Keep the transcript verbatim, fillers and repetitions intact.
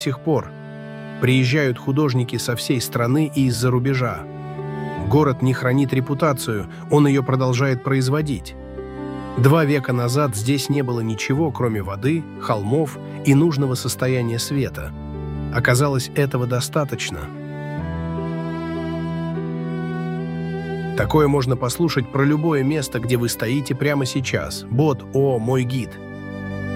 сих пор. Приезжают художники со всей страны и из-за рубежа. Город не хранит репутацию, он ее продолжает производить. Два века назад здесь не было ничего, кроме воды, холмов и нужного состояния света. Оказалось, этого достаточно. Такое можно послушать про любое место, где вы стоите прямо сейчас. Бот, о, мой гид.